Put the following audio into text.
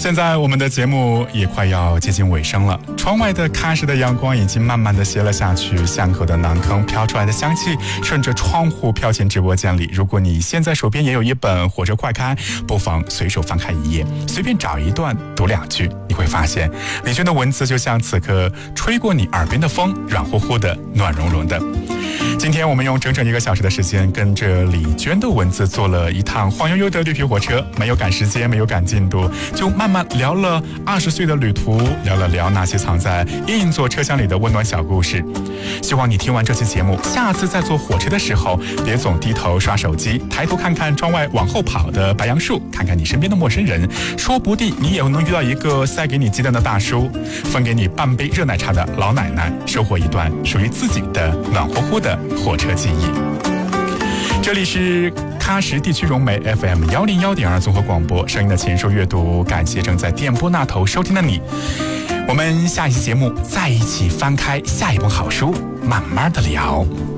现在我们的节目也快要接近尾声了，窗外的喀什的阳光已经慢慢的斜了下去，巷口的馕坑飘出来的香气顺着窗户飘进直播间里。如果你现在手边也有一本火车快开，不妨随手翻开一页，随便找一段读2句，你会发现李娟的文字就像此刻吹过你耳边的风，软乎乎的，暖融融的。今天我们用整整1个小时的时间，跟着李娟的文字做了一趟晃悠悠的绿皮火车，没有赶时间，没有赶进度，就慢慢聊了20岁的旅途，聊了聊那些藏在硬座车厢里的温暖小故事。希望你听完这期节目，下次在坐火车的时候，别总低头刷手机，抬头看看窗外往后跑的白杨树，看看你身边的陌生人，说不定你也能遇到一个塞给你鸡蛋的大叔，分给你半杯热奶茶的老奶奶，收获一段属于自己的暖乎乎的火车记忆。这里是喀什地区融媒 FM 101.2综合广播，声音的情书阅读，感谢正在电波那头收听的你。我们下一期节目再一起翻开下一本好书，慢慢的聊。